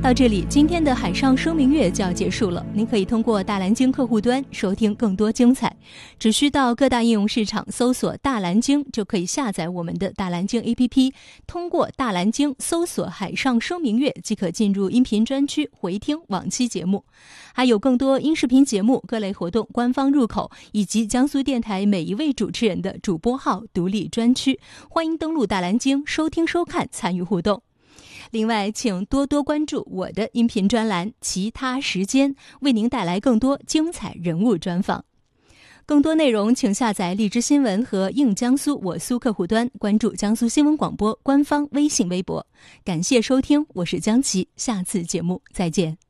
到这里，今天的海上生明月就要结束了。您可以通过大蓝鲸客户端收听更多精彩，只需到各大应用市场搜索大蓝鲸，就可以下载我们的大蓝鲸 APP， 通过大蓝鲸搜索海上生明月即可进入音频专区回听往期节目，还有更多音视频节目、各类活动官方入口，以及江苏电台每一位主持人的主播号独立专区，欢迎登录大蓝鲸收听收看参与互动。另外，请多多关注我的音频专栏其他时间，为您带来更多精彩人物专访。更多内容请下载荔枝新闻和应江苏我苏客户端，关注江苏新闻广播官方微信微博。感谢收听，我是江琪，下次节目再见。